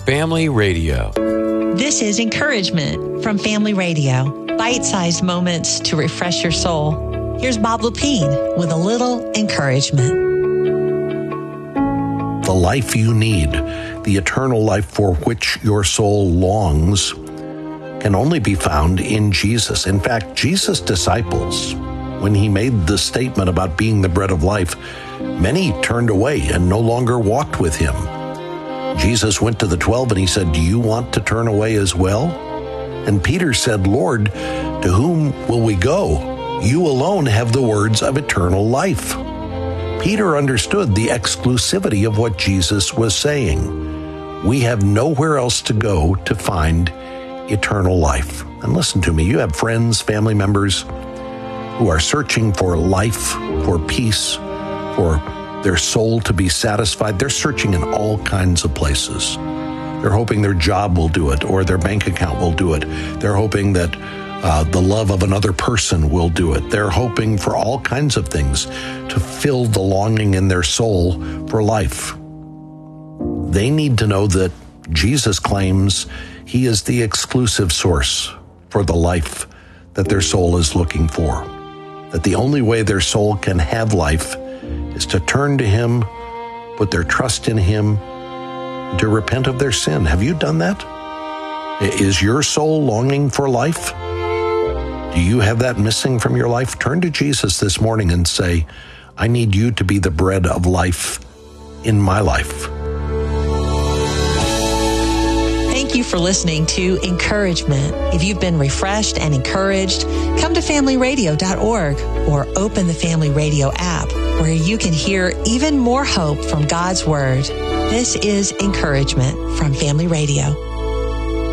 Family Radio. This is Encouragement from Family Radio. Bite-sized moments to refresh your soul. Here's Bob Lepine with a little encouragement. The life you need, the eternal life for which your soul longs, can only be found in Jesus. In fact, Jesus' disciples, when he made the statement about being the bread of life, many turned away and no longer walked with him. Jesus went to the 12 and he said, "Do you want to turn away as well?" And Peter said, "Lord, to whom will we go? You alone have the words of eternal life." Peter understood the exclusivity of what Jesus was saying. We have nowhere else to go to find eternal life. And listen to me, you have friends, family members who are searching for life, for peace, for their soul to be satisfied. They're searching in all kinds of places. They're hoping their job will do it or their bank account will do it. They're hoping that the love of another person will do it. They're hoping for all kinds of things to fill the longing in their soul for life. They need to know that Jesus claims he is the exclusive source for the life that their soul is looking for. That the only way their soul can have life is to turn to him, put their trust in him, to repent of their sin. Have you done that? Is your soul longing for life? Do you have that missing from your life? Turn to Jesus this morning and say, "I need you to be the bread of life in my life." Thank you for listening to Encouragement. If you've been refreshed and encouraged, come to familyradio.org or open the Family Radio app where you can hear even more hope from God's Word. This is Encouragement from Family Radio.